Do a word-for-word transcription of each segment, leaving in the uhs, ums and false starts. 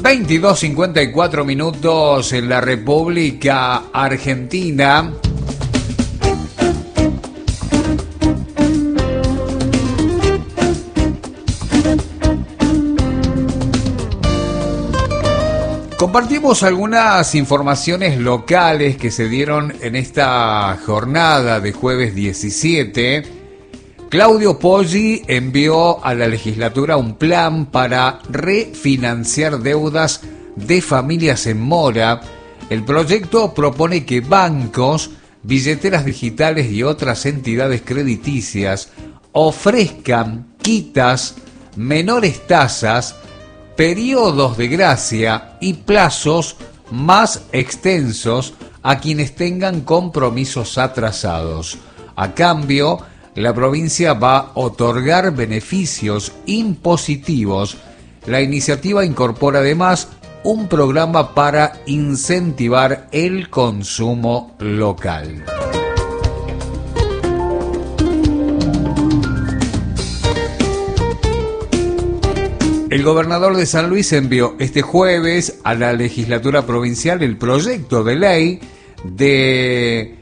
veintidós cincuenta y cuatro minutos en la República Argentina. Compartimos algunas informaciones locales que se dieron en esta jornada de jueves diecisiete. Claudio Poggi envió a la legislatura un plan para refinanciar deudas de familias en mora. El proyecto propone que bancos, billeteras digitales y otras entidades crediticias ofrezcan quitas, menores tasas, periodos de gracia y plazos más extensos a quienes tengan compromisos atrasados. A cambio, la provincia va a otorgar beneficios impositivos. La iniciativa incorpora además un programa para incentivar el consumo local. El gobernador de San Luis envió este jueves a la legislatura provincial el proyecto de ley de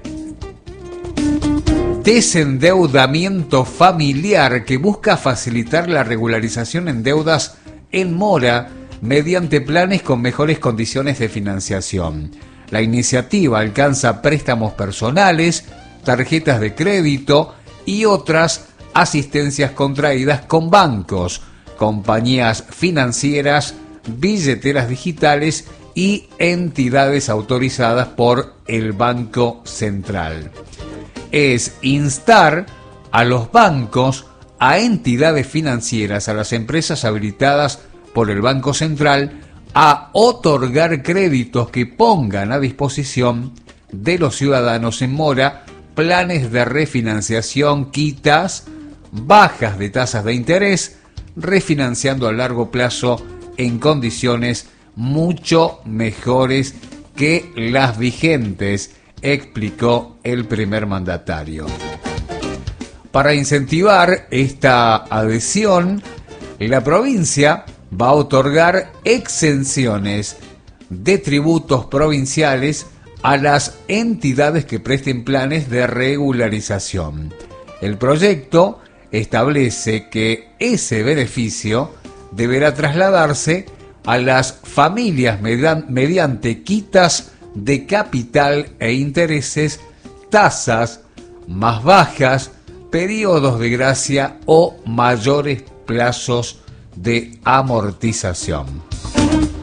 desendeudamiento familiar que busca facilitar la regularización en deudas en mora mediante planes con mejores condiciones de financiación. La iniciativa alcanza préstamos personales, tarjetas de crédito y otras asistencias contraídas con bancos, compañías financieras, billeteras digitales y entidades autorizadas por el Banco Central. Es instar a los bancos, a entidades financieras, a las empresas habilitadas por el Banco Central a otorgar créditos que pongan a disposición de los ciudadanos en mora planes de refinanciación, quitas, bajas de tasas de interés, refinanciando a largo plazo en condiciones mucho mejores que las vigentes, explicó el primer mandatario. Para incentivar esta adhesión, la provincia va a otorgar exenciones de tributos provinciales a las entidades que presten planes de regularización. El proyecto establece que ese beneficio deberá trasladarse a las familias mediante quitas de capital e intereses, tasas más bajas, periodos de gracia o mayores plazos de amortización.